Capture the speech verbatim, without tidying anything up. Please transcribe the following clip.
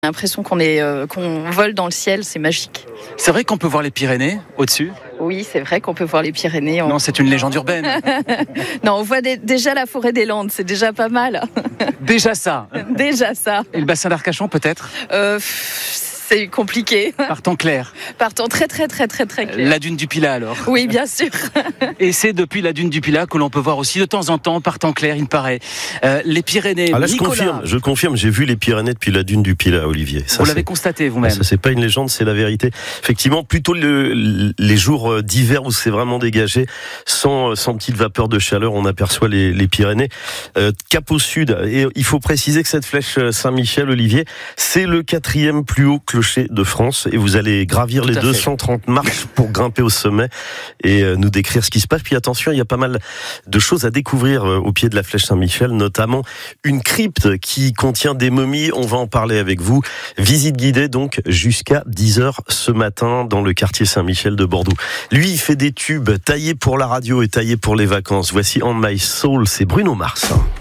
J'ai l'impression qu'on est, euh, qu'on vole dans le ciel, c'est magique. C'est vrai qu'on peut voir les Pyrénées au-dessus ? Oui, c'est vrai qu'on peut voir les Pyrénées. On... Non, c'est une légende urbaine. Non, on voit des, déjà la forêt des Landes, c'est déjà pas mal. Déjà ça. Déjà ça. Et le bassin d'Arcachon peut-être ? euh, C'est compliqué. Par temps clair. Par temps très très très très très clair. La dune du Pilat alors. Oui, bien sûr. Et c'est depuis la dune du Pilat que l'on peut voir aussi de temps en temps, par temps clair, il me paraît, euh, les Pyrénées. Ah là, Nicolas. je confirme, je confirme, j'ai vu les Pyrénées depuis la dune du Pilat, Olivier. Ça, vous l'avez c'est... constaté vous-même. Ça, c'est pas une légende, c'est la vérité. Effectivement, plutôt le, les jours d'hiver où c'est vraiment dégagé, sans, sans petite vapeur de chaleur, on aperçoit les, les Pyrénées. Euh, cap au sud, et il faut préciser que cette flèche Saint-Michel, Olivier, c'est le quatrième plus haut clocher de France, et vous allez gravir les deux cent trente marches pour grimper au sommet et nous décrire ce qui se passe. Puis attention, il y a pas mal de choses à découvrir au pied de la flèche Saint-Michel, notamment une crypte qui contient des momies. On va en parler avec vous. Visite guidée donc jusqu'à dix heures ce matin dans le quartier Saint-Michel de Bordeaux. Lui, il fait des tubes taillés pour la radio et taillés pour les vacances. Voici On My Soul, c'est Bruno Mars.